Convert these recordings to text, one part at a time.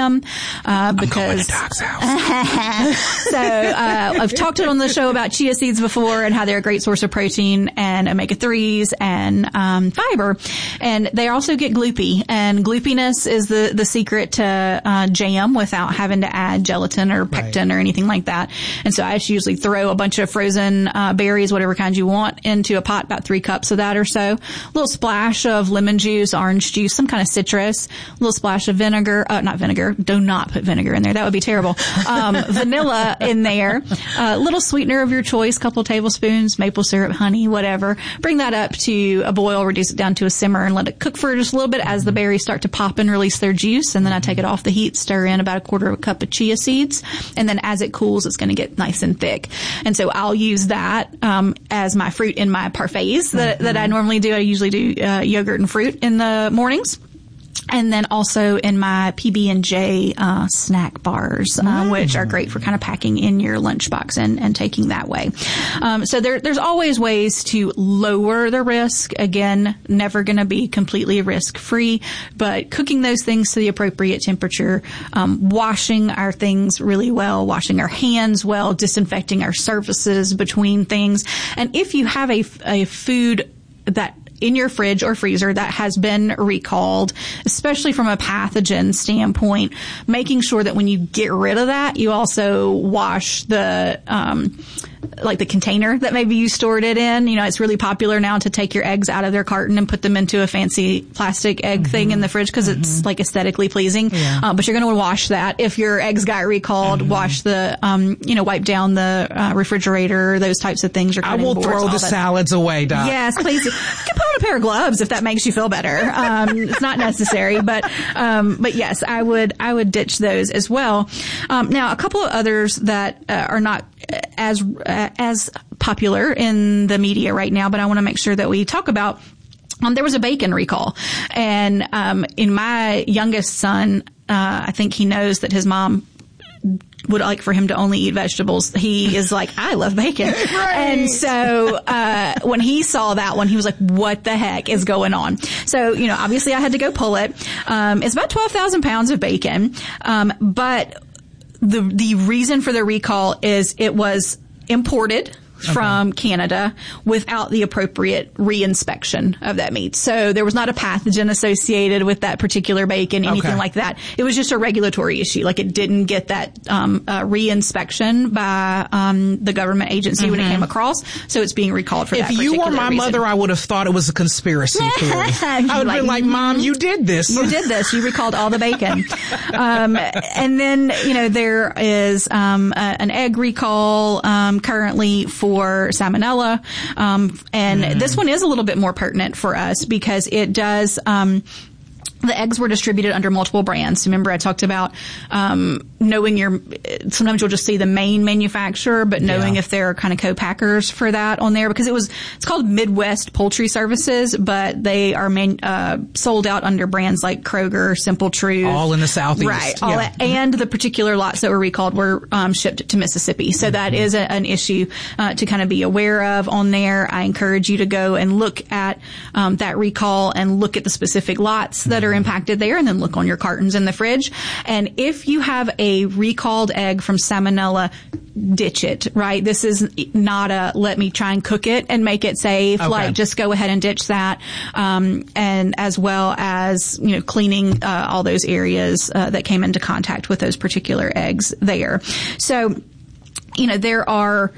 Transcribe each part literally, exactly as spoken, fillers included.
them, uh, because, I'm going to Doc's house. so, uh, I've talked on the show about chia seeds before and how they're a great source of protein and omega threes and, um, fiber. And they also get gloopy, and gloopiness is the, the secret to, uh, jam without having to add gelatin or pectin right. or anything like that. And so I just usually throw a bunch of frozen, uh, berries, whatever kind you want, into a pot, about three cups of that or so. A little splash of lemon juice, orange juice, some kind of citrus, a little splash of vinegar, uh, not vinegar, do not put vinegar in there. That would be terrible. Um, vanilla in there, a uh, little sweetener of your choice, couple tablespoons, maple syrup, honey, whatever. Bring that up to a boil, reduce it down to a simmer, and let it cook for just a little bit as the berries start to pop and release their juice. And then I take it off the heat, stir in about a quarter of a cup of chia seeds. And then as it cools, it's going to get nice and thick. And so I'll use that, um, as my fruit in my parfaits that, mm-hmm. that I normally do. I usually do, uh, yogurt and fruit in the mornings. And then also in my P B and J uh snack bars, uh, mm. which are great for kind of packing in your lunchbox and, and taking that way. Um, so there, there's always ways to lower the risk. Again, never going to be completely risk-free, but cooking those things to the appropriate temperature, um, washing our things really well, washing our hands well, disinfecting our surfaces between things. And if you have a, a food that in your fridge or freezer that has been recalled, especially from a pathogen standpoint, making sure that when you get rid of that, you also wash the, um, like the container that maybe you stored it in. You know, it's really popular now to take your eggs out of their carton and put them into a fancy plastic egg mm-hmm. thing in the fridge because mm-hmm. it's like aesthetically pleasing. Yeah. Uh, but you're going to wash that. If your eggs got recalled, mm-hmm. wash the, um, you know, wipe down the uh, refrigerator, those types of things. Your I will boards, throw the that. salads away, Doc. Yes, please. You can put on a pair of gloves if that makes you feel better. Um, it's not necessary, but, um, but yes, I would, I would ditch those as well. Um, now a couple of others that uh, are not as, uh, as popular in the media right now, but I want to make sure that we talk about. Um, there was a bacon recall, and um, in my youngest son, uh, I think he knows that his mom would like for him to only eat vegetables. He is like, I love bacon. Right. And so, uh, when he saw that one, he was like, what the heck is going on? So, you know, obviously I had to go pull it. Um, it's about twelve thousand pounds of bacon. Um, but the, the reason for the recall is it was imported from okay. Canada without the appropriate re-inspection of that meat. So there was not a pathogen associated with that particular bacon, anything okay. like that. It was just a regulatory issue. Like it didn't get that um uh, re-inspection by um the government agency mm-hmm. when it came across. So it's being recalled for if that particular If you were my reason. mother, I would have thought it was a conspiracy theory. I would have like, been like, Mom, you did this. You did this. You recalled all the bacon. um And then, you know, there is um a, an egg recall um currently for for salmonella. Um, and mm. this one is a little bit more pertinent for us because it does, um, the eggs were distributed under multiple brands. Remember I talked about, um, knowing your, sometimes you'll just see the main manufacturer, but knowing yeah. if there are kind of co-packers for that on there because it was, it's called Midwest Poultry Services, but they are man, uh, sold out under brands like Kroger, Simple Truth. All in the Southeast. Right. All yeah. that, and the particular lots that were recalled were, um, shipped to Mississippi. So mm-hmm. that is a, an issue, uh, to kind of be aware of on there. I encourage you to go and look at, um, that recall and look at the specific lots that are impacted there and then look on your cartons in the fridge. And if you have a recalled egg from salmonella, ditch it, right? This is not a let me try and cook it and make it safe. Okay. Like just go ahead and ditch that. Um, and as well as, you know, cleaning, uh, all those areas, uh, that came into contact with those particular eggs there. So, you know, there are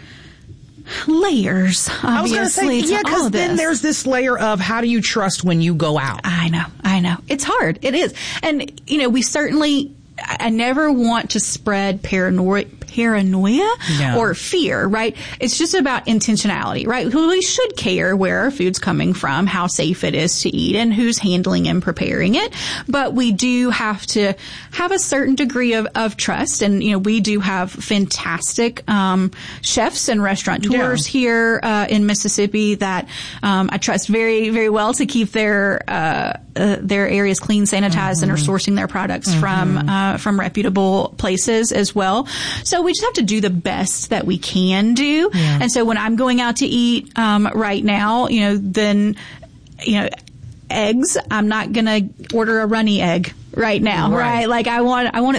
layers, obviously. I was going to say, yeah, because then there's this layer of how do you trust when you go out? I know, I know. It's hard. It is. And, you know, we certainly, I never want to spread paranoia, paranoia no. or fear, right? It's just about intentionality, right? We should care where our food's coming from, how safe it is to eat, and who's handling and preparing it. But we do have to have a certain degree of, of trust. And, you know, we do have fantastic um chefs and restaurateurs yeah. here uh in Mississippi that um I trust very, very well to keep their uh, uh their areas clean, sanitized, mm-hmm. and are sourcing their products mm-hmm. from uh from reputable places as well. So we just have to do the best that we can do. Yeah. And so when I'm going out to eat, um, right now, you know, then, you know, eggs, I'm not going to order a runny egg right now, right? right? Like I want, I want it